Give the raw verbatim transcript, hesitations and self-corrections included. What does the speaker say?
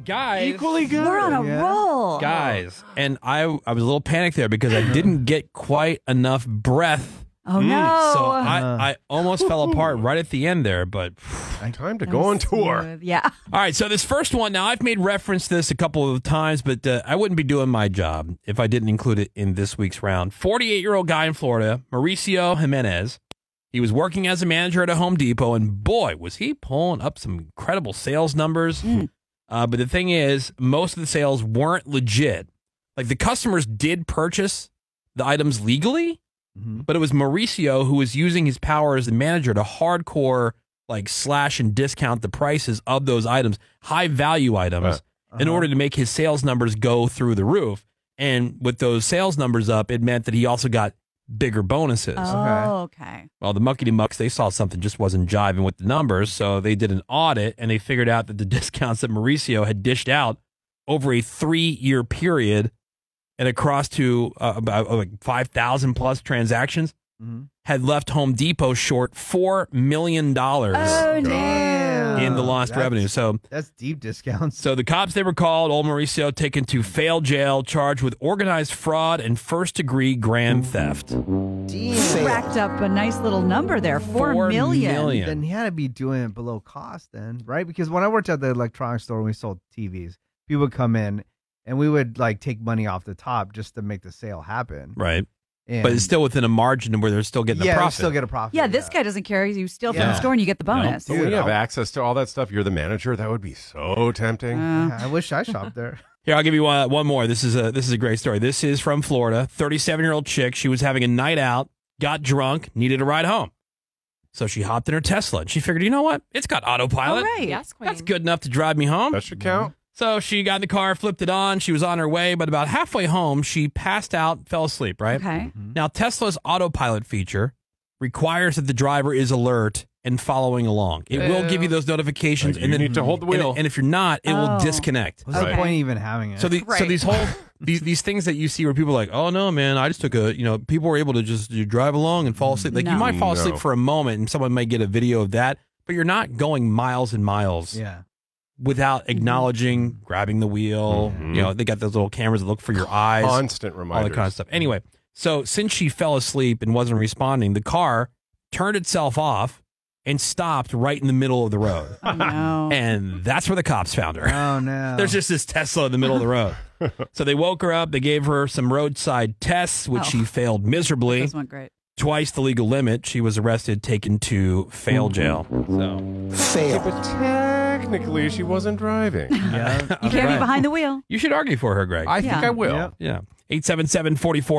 guys, equally good. We're on a yeah. roll. guys, and I I was a little panicked there because I didn't get quite enough breath. Oh, no. So I, I almost fell apart right at the end there, but time to That go was on tour. smooth. Yeah. all right. So this first one, now I've made reference to this a couple of times, but uh, I wouldn't be doing my job if I didn't include it in this week's round. forty-eight-year-old guy in Florida, Mauricio Jimenez. He was working as a manager at a Home Depot, and boy, was he pulling up some incredible sales numbers. Mm. Uh, but the thing is, most of the sales weren't legit. Like the customers did purchase the items legally, Mm-hmm. but it was Mauricio who was using his power as the manager to hardcore like slash and discount the prices of those items, high value items, Uh, in Uh-huh. order to make his sales numbers go through the roof. And with those sales numbers up, it meant that he also got bigger bonuses. Oh, okay. Well, the muckety mucks, they saw something just wasn't jiving with the numbers, so they did an audit and they figured out that the discounts that Mauricio had dished out over a three-year period and across to uh, about uh, like five thousand plus transactions Mm-hmm. had left Home Depot short four million dollars Oh, no. Damn. in the lost That's- revenue. So That's deep discounts. So the cops, they were called, old Mauricio taken to fail jail, charged with organized fraud and first-degree grand theft. He racked up a nice little number there. Four, Four million. million. Then he had to be doing it below cost then, right? Because when I worked at the electronics store when we sold T Vs, people would come in and we would like take money off the top just to make the sale happen. Right. And But it's still within a margin where they're still getting yeah, the we profit. still get a profit. Yeah, this guy doesn't care. You steal from Yeah. the store and you get the bonus. But when you have access to all that stuff, you're the manager. That would be so tempting. Uh, Yeah, I wish I shopped there. Here, I'll give you one, one more. This is a this is a great story. This is from Florida. thirty-seven-year-old chick. She was having a night out, got drunk, needed a ride home. So she hopped in her Tesla and she figured, you know what? It's got autopilot. all right. Yes, queen. That's good enough to drive me home. That should count. So she got in the car, flipped it on. She was on her way, but about halfway home, she passed out, fell asleep, right? Okay. Now, Tesla's autopilot feature requires that the driver is alert and following along. It will give you those notifications. Like, and you then need to hold the and- weel. And, if you're not, it will Oh. disconnect. What's Okay. the point of even having it? So, the, so Right. these whole these these things that you see where people are like, oh no, man, I just took a you know people were able to just you drive along and fall asleep. Like you No. might fall asleep No. for a moment, and someone may get a video of that, but you're not going miles and miles yeah. without acknowledging, grabbing the wheel. Mhm. You know, they got those little cameras that look for your eyes, Constant all reminders. that kind of stuff. Anyway, so since she fell asleep and wasn't responding, the car turned itself off and stopped right in the middle of the road. Oh, no. And that's where the cops found her. Oh no. There's just this Tesla in the middle of the road. So they woke her up. They gave her some roadside tests, which Oh. she failed miserably. This went great. Twice the legal limit. She was arrested, taken to fail jail. So Yeah, but technically, she wasn't driving. yeah. You can't be Right. behind the wheel. You should argue for her, Greg. I think Yeah. I will. Yep. yeah. eight seven seven, four four